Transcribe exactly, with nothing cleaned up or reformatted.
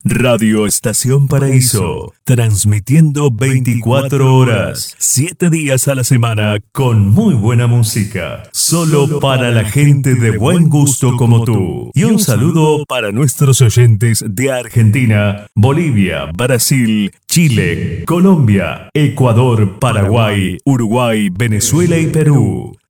Radio Estación Paraíso, transmitiendo veinticuatro horas, siete días a la semana, con muy buena música, solo para la gente de buen gusto como tú. Y un saludo para nuestros oyentes de Argentina, Bolivia, Brasil, Chile, Colombia, Ecuador, Paraguay, Uruguay, Venezuela y Perú.